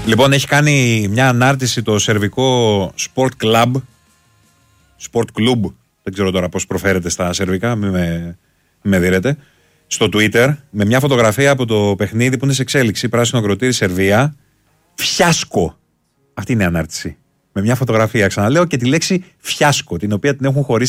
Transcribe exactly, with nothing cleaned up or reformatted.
Λοιπόν, έχει κάνει μια ανάρτηση το σερβικό Sport Club, Sport Club, δεν ξέρω τώρα πώς προφέρεται στα σερβικά, μην με, με δειρετε, στο Twitter, με μια φωτογραφία από το παιχνίδι που είναι σε εξέλιξη, πράσινο ακροτήρι Σερβία, φιάσκο. Αυτή είναι η ανάρτηση. Με μια φωτογραφία, ξαναλέω, και τη λέξη φιάσκο, την οποία την έχουν χωρίσει